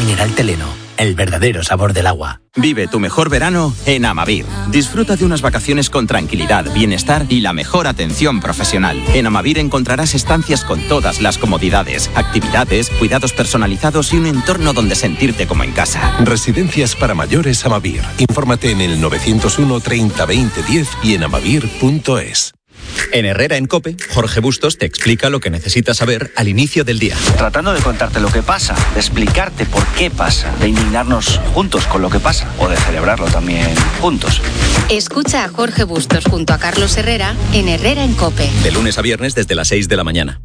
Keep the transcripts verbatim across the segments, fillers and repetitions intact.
mineral Teleno, el verdadero sabor del agua. Vive tu mejor verano en Amavir. Disfruta de unas vacaciones con tranquilidad, bienestar y la mejor atención profesional. En Amavir encontrarás estancias con todas las comodidades, actividades, cuidados personalizados y un entorno donde sentirte como en casa. Residencias para mayores Amavir. Infórmate en el nueve cero uno, treinta, veinte, diez y en amavir punto es. En Herrera en COPE, Jorge Bustos te explica lo que necesitas saber al inicio del día. Tratando de contarte lo que pasa, de explicarte por qué pasa, de indignarnos juntos con lo que pasa o de celebrarlo también juntos. Escucha a Jorge Bustos junto a Carlos Herrera en Herrera en COPE. De lunes a viernes desde las seis de la mañana.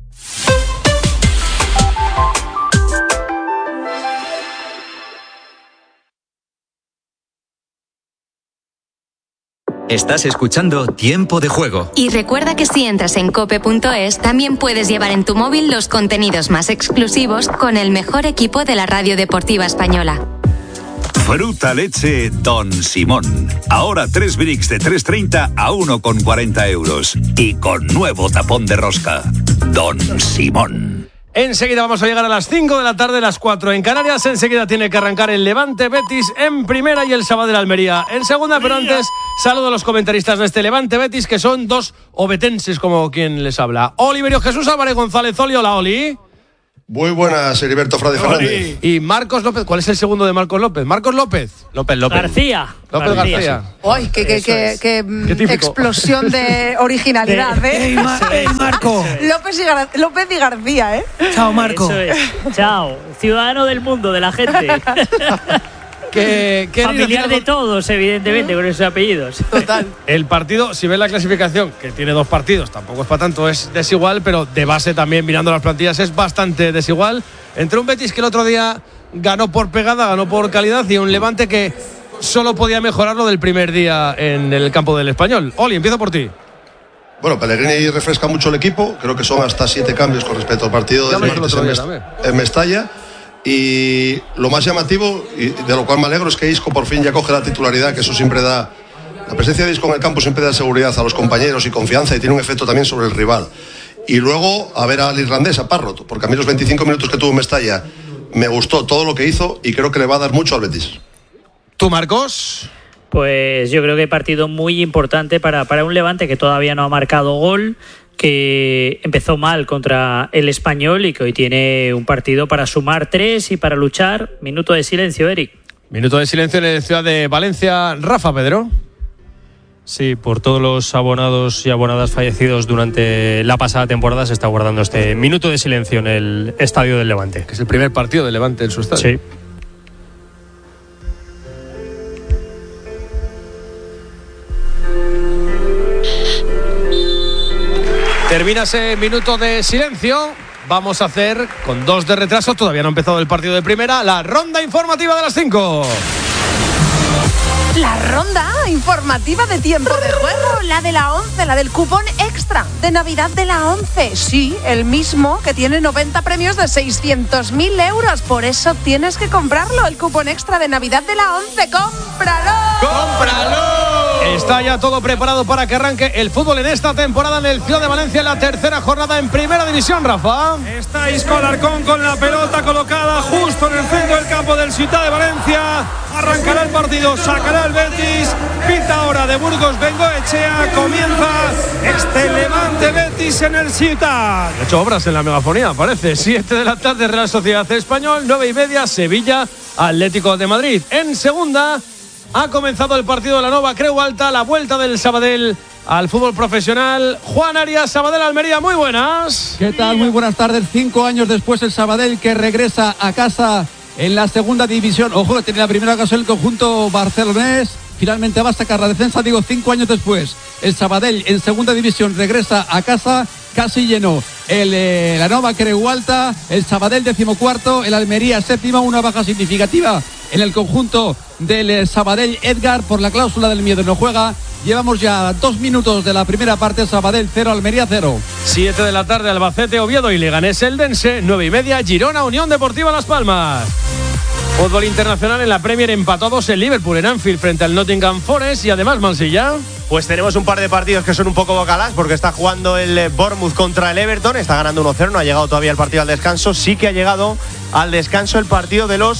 Estás escuchando Tiempo de Juego. Y recuerda que si entras en cope punto es, también puedes llevar en tu móvil los contenidos más exclusivos con el mejor equipo de la radio deportiva española. Fruta leche Don Simón. Ahora tres bricks de tres treinta a uno con cuarenta euros. Y con nuevo tapón de rosca. Don Simón. Enseguida vamos a llegar a las cinco de la tarde, las cuatro en Canarias. Enseguida tiene que arrancar el Levante Betis en primera y el Sabadell Almería en segunda. Pero antes, saludo a los comentaristas de este Levante Betis, que son dos obetenses, como quien les habla. Oliverio Jesús Álvarez González Oli. Hola, Oli. Muy buenas, Heriberto Frade Fernández. Y Marcos López. ¿Cuál es el segundo de Marcos López? Marcos López. López López. García. López García. García. ¡Ay, qué, qué, qué, qué, qué explosión de originalidad, eh! ¡Ey, Ma- ey, Marco! López y, Gar- López y García, ¿eh? Chao, Marco. Eso es. Chao. Ciudadano del mundo, de la gente. Que, que Familiar de todos, evidentemente, con esos apellidos. Total. El partido, si ves la clasificación, que tiene dos partidos, tampoco es para tanto, es desigual, pero de base también, mirando las plantillas, es bastante desigual. Entre un Betis que el otro día ganó por pegada, ganó por calidad, y un Levante que solo podía mejorar lo del primer día en el campo del Español. Oli, empiezo por ti. Bueno, Pellegrini refresca mucho el equipo. Creo que son hasta siete cambios con respecto al partido del martes en, Mest- en Mestalla. Y lo más llamativo, y de lo cual me alegro, es que Isco por fin ya coge la titularidad, que eso siempre da... La presencia de Isco en el campo siempre da seguridad a los compañeros y confianza, y tiene un efecto también sobre el rival. Y luego a ver al irlandés, a Parrot, porque a mí los veinticinco minutos que tuvo en Mestalla me gustó todo lo que hizo y creo que le va a dar mucho al Betis. ¿Tú, Marcos? Pues yo creo que partido muy importante para, para un Levante que todavía no ha marcado gol, que empezó mal contra el Español y que hoy tiene un partido para sumar tres y para luchar. Minuto de silencio, Eric. Minuto de silencio en la ciudad de Valencia. Rafa, Pedro. Sí, por todos los abonados y abonadas fallecidos durante la pasada temporada se está guardando este minuto de silencio en el Estadio del Levante. Que es el primer partido del Levante en su estadio. Sí. Termina ese minuto de silencio. Vamos a hacer, con dos de retraso, todavía no ha empezado el partido de primera, la ronda informativa de las cinco. La ronda informativa de Tiempo de Juego, la de la once, la del cupón extra de Navidad de la once. Sí, el mismo que tiene noventa premios de seiscientos mil euros. Por eso tienes que comprarlo, el cupón extra de Navidad de la once. ¡Cómpralo! ¡Cómpralo! Está ya todo preparado para que arranque el fútbol en esta temporada en el Ciudad de Valencia, en la tercera jornada en Primera División, Rafa. Está Isco Alarcón con la pelota colocada justo en el centro del campo del Ciudad de Valencia. Arrancará el partido, sacará el Betis. Pita ahora de Burgos Bengoechea. Comienza este Levante Betis en el Ciudad. He hecho obras en la megafonía, parece. Siete de la tarde, Real Sociedad Español. Nueve y media, Sevilla Atlético de Madrid. En segunda ha comenzado el partido de la Nova Creu Alta, la vuelta del Sabadell al fútbol profesional. Juan Arias, Sabadell Almería, muy buenas. ¿Qué tal? Muy buenas tardes. Cinco años después el Sabadell que regresa a casa en la segunda división. Ojo, que tiene la primera ocasión el conjunto barcelonés. Finalmente va a sacar la defensa, digo, cinco años después. El Sabadell en segunda división regresa a casa casi lleno. El, eh, la Nova Creu Alta, el Sabadell decimocuarto, el Almería séptima, una baja significativa en el conjunto del eh, Sabadell. Edgar, por la cláusula del miedo, no juega. Llevamos ya dos minutos de la primera parte. Sabadell cero, Almería cero. Siete de la tarde, Albacete, Oviedo y Leganés Eldense. Nueve y media, Girona, Unión Deportiva Las Palmas. Fútbol internacional en la Premier, empatados el Liverpool en Anfield frente al Nottingham Forest. Y además, Mansilla. Pues tenemos un par de partidos que son un poco bocalás, porque está jugando el Bournemouth contra el Everton, está ganando uno cero, no ha llegado todavía el partido al descanso. Sí que ha llegado al descanso el partido de los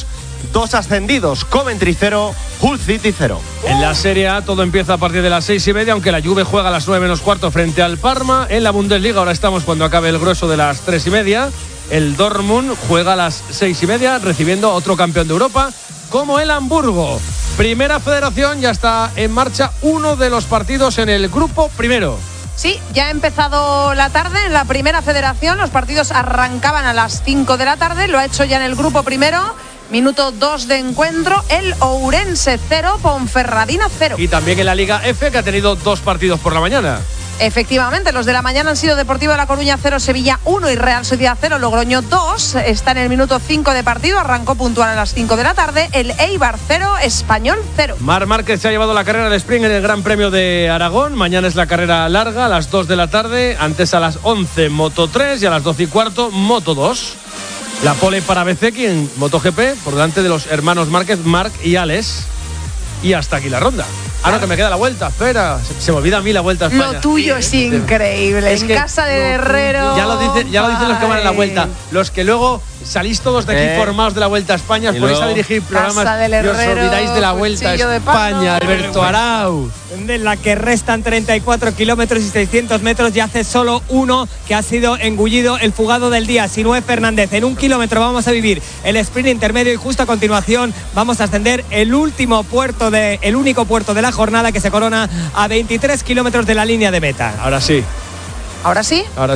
dos ascendidos, Coventry cero, Hull City cero. En la Serie A todo empieza a partir de las seis y media, aunque la Juve juega a las nueve menos cuarto frente al Parma. En la Bundesliga ahora estamos cuando acabe el grueso de las tres y media. El Dortmund juega a las seis y media recibiendo a otro campeón de Europa como el Hamburgo. Primera Federación, ya está en marcha uno de los partidos en el grupo primero. Sí, ya ha empezado la tarde en la Primera Federación. Los partidos arrancaban a las cinco de la tarde. Lo ha hecho ya en el grupo primero. Minuto dos de encuentro. El Ourense cero, Ponferradina cero. Y también en la Liga F, que ha tenido dos partidos por la mañana. Efectivamente, los de la mañana han sido Deportivo de La Coruña cero, Sevilla uno y Real Sociedad cero, Logroño dos. Está en el minuto cinco de partido, arrancó puntual a las cinco de la tarde. El Eibar cero, Español cero. Marc Márquez se ha llevado la carrera del sprint en el Gran Premio de Aragón. Mañana es la carrera larga a las dos de la tarde. Antes a las once Moto tres y a las doce y cuarto Moto dos. La pole para Bezzecchi en MotoGP por delante de los hermanos Márquez, Marc y Alex. Y hasta aquí la ronda. Ah, no, que me queda la vuelta, espera. Se, se me olvida a mí la vuelta a España. Lo tuyo es increíble. Es en casa del Herrero. Ya lo, dice, ya lo dicen los que van en la vuelta. Los que luego salís todos de aquí eh. formados de la Vuelta a España, os ponéis a dirigir programas y os olvidáis de la Vuelta a España. Alberto Arau. En la que restan treinta y cuatro kilómetros y seiscientos metros, y hace solo uno que ha sido engullido, el fugado del día, Sinué Fernández. En un kilómetro vamos a vivir el sprint intermedio y justo a continuación vamos a ascender el último puerto, de, el único puerto de la jornada, que se corona a veintitrés kilómetros de la línea de meta. Ahora sí. ¿Ahora sí? Ahora